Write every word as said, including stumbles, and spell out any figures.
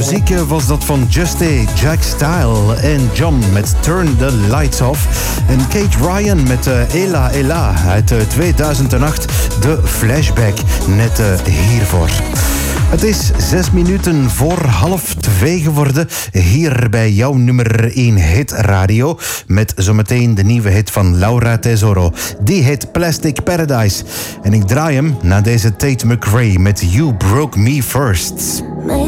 muziek was dat van Justy, Jack Style en John met Turn the Lights Off. En Kate Ryan met uh, Ella Ella uit uh, tweeduizend acht, de flashback, net uh, hiervoor. Het is zes minuten voor half twee geworden, hier bij jouw nummer één hit radio, met zometeen de nieuwe hit van Laura Tesoro. Die heet Plastic Paradise. En ik draai hem naar deze Tate McRae met You Broke Me First.